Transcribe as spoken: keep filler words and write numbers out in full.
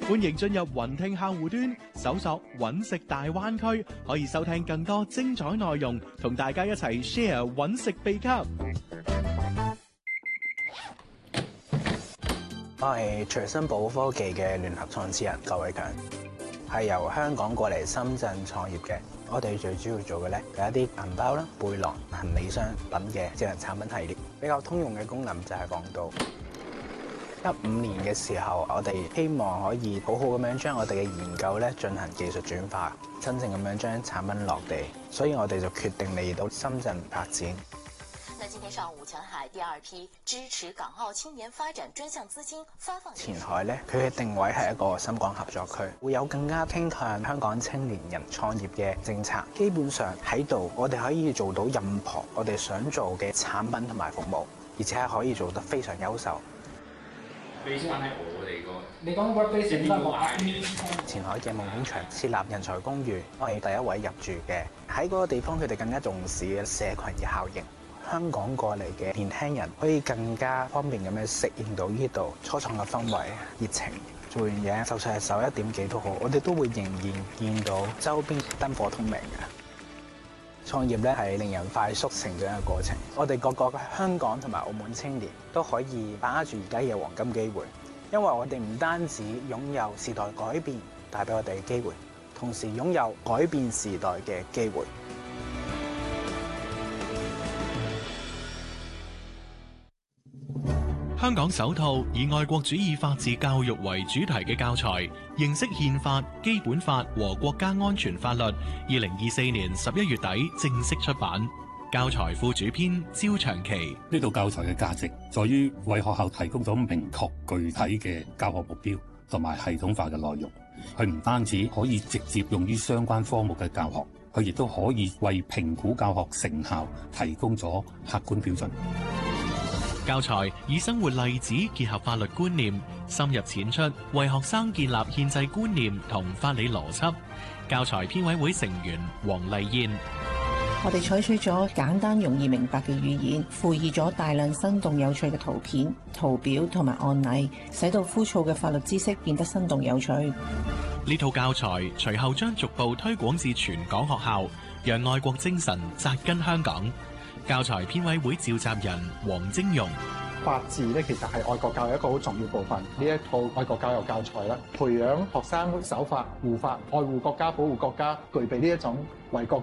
歡迎進入雲聽客戶端，搜索揾食大灣區，可以收聽更多精彩內容，同大家一齊 share 揾食秘笈。 我係隨身寶科技嘅聯合創始人郭偉強，係由香港過嚟深圳創業嘅。我哋最主要做嘅咧有一啲銀包啦、背囊、行李箱等嘅智能產品系列。比較通用嘅功能就係講到一五年嘅時候，我哋希望可以好好咁樣將我哋嘅研究咧進行技術轉化，真正咁樣將產品落地，所以我哋就決定嚟到深圳發展。 那今天上午，前海第二批支持港澳青年發展專項資金發放。 前海咧，佢嘅定位係一個深港合作區，會有更加傾向香港青年人創業嘅政策。基本上喺度，我哋可以做到任何我哋想做嘅產品同埋服務，而且係可以做得非常優秀。 你先喺我哋個， 你講 workplace 點解？前海嘅夢工場設立人才公寓，我係第一位入住嘅。喺嗰個地方，佢哋更加重視嘅社群嘅效應。香港過嚟嘅年輕人可以更加方便咁樣適應到呢度初創嘅氛圍、熱情。做完嘢，就算係十一點幾都好，我哋都會仍然見到周邊燈火通明嘅。創業咧係令人快速成長嘅過程。我哋個個香港同埋澳門青年都可以把握住而家嘅黃金機會，因為我哋唔單止擁有時代改變帶俾我哋嘅機會，同時擁有改變時代嘅機會。 香港首套以愛國主義法治教育為主題嘅教材《認識憲法、基本法和國家安全法律》，二零二四年十一月底正式出版。教材副主編焦長期： 呢套教材嘅價值在於為學校提供咗明確具體嘅教學目標同埋系統化嘅內容。佢唔單止可以直接用於相關科目嘅教學，佢亦都可以為評估教學成效提供咗客觀標準。 教材以生活例子結合法律觀念，深入淺出，為學生建立憲制觀念同法理邏輯。教材編委會成員黃麗燕： 我哋採取咗簡單容易明白嘅語言，附以咗大量生動有趣嘅圖片、圖表同埋案例，使到枯燥嘅法律知識變得生動有趣。 呢套教材隨後將逐步推廣至全港學校，讓愛國精神扎根香港。教材編委會召集人黃晶容： 法治咧，其實係愛國教育一個好重要部分。呢一套愛國教育教材咧，培養學生守法、護法、愛護國家、保護國家，具備呢一種為國